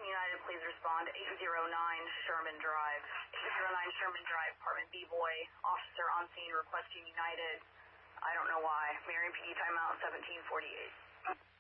United, please respond. 809 Sherman Drive. 809 Sherman Drive, Department B-Boy. Officer on scene requesting United. I don't know why. Marion PD timeout 1748.